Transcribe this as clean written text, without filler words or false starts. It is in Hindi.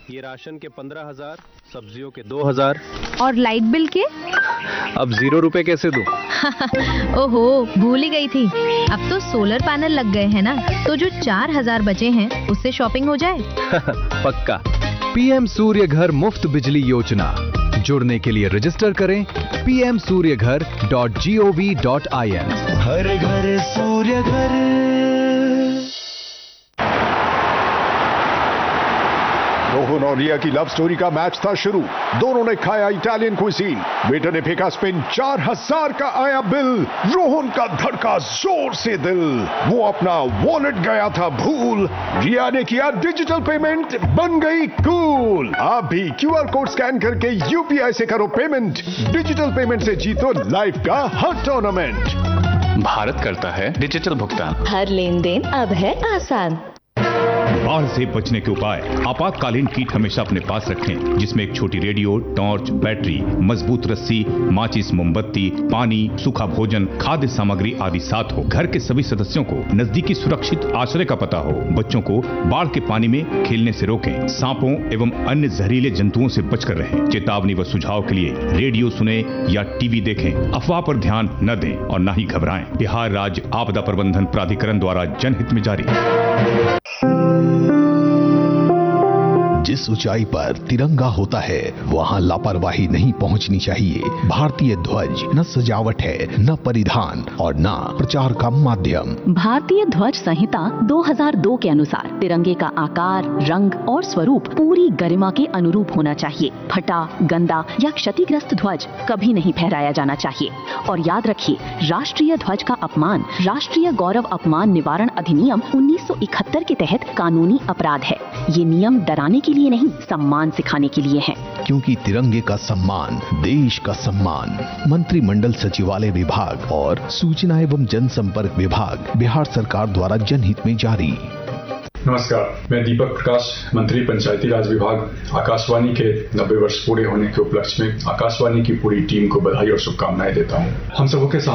ये राशन के 15,000, सब्जियों के 2,000 और लाइट बिल के? अब 0 रुपए कैसे दूं? ओहो, भूल ही गई थी। अब तो सोलर पैनल लग गए हैं ना, तो जो 4,000 बचे हैं उससे शॉपिंग हो जाए। पक्का। पीएम सूर्य घर मुफ्त बिजली योजना। जुड़ने के लिए रजिस्टर करें pmsuryaghar.gov.in। हर घर सूर्य घर। रोहन और रिया की लव स्टोरी का मैच था शुरू। दोनों ने खाया इटालियन क्विजीन। वेटर ने फेंका स्पिन, 4,000 का आया बिल। रोहन का धड़का जोर से दिल। वो अपना वॉलेट गया था भूल। रिया ने किया डिजिटल पेमेंट, बन गई कूल। आप भी QR कोड स्कैन करके UPI से करो पेमेंट। डिजिटल पेमेंट से जीतो लाइफ का हर टूर्नामेंट। भारत करता है डिजिटल भुगतान। हर लेन देन अब है आसान। बाढ़ से बचने के उपाय। आपातकालीन किट हमेशा अपने पास रखें, जिसमें एक छोटी रेडियो, टॉर्च, बैटरी, मजबूत रस्सी, माचिस, मोमबत्ती, पानी, सूखा भोजन, खाद्य सामग्री आदि साथ हो। घर के सभी सदस्यों को नजदीकी सुरक्षित आश्रय का पता हो। बच्चों को बाढ़ के पानी में खेलने से रोकें। सांपों एवं अन्य जहरीले जंतुओं से बचकर रहें। चेतावनी व सुझाव के लिए रेडियो सुने या टीवी देखें। अफवाह पर ध्यान न दें और न ही घबराएं। बिहार राज्य आपदा प्रबंधन प्राधिकरण द्वारा जनहित में जारी। जिस ऊंचाई पर तिरंगा होता है वहां लापरवाही नहीं पहुंचनी चाहिए। भारतीय ध्वज न सजावट है, न परिधान और न प्रचार का माध्यम। भारतीय ध्वज संहिता 2002 के अनुसार तिरंगे का आकार, रंग और स्वरूप पूरी गरिमा के अनुरूप होना चाहिए। फटा, गंदा या क्षतिग्रस्त ध्वज कभी नहीं फहराया जाना चाहिए। और याद रखिए, राष्ट्रीय ध्वज का अपमान राष्ट्रीय गौरव अपमान निवारण अधिनियम 1971 के तहत कानूनी अपराध है। ये नियम डराने के लिए नहीं, सम्मान सिखाने के लिए है। क्योंकि तिरंगे का सम्मान देश का सम्मान। मंत्रिमंडल सचिवालय विभाग और सूचना एवं जनसंपर्क विभाग, बिहार सरकार द्वारा जनहित में जारी। नमस्कार, मैं दीपक प्रकाश, मंत्री पंचायती राज विभाग, आकाशवाणी के 90 वर्ष पूरे होने के उपलक्ष्य में आकाशवाणी की पूरी टीम को बधाई और शुभकामनाएं देता हूं। हम सबों के सामने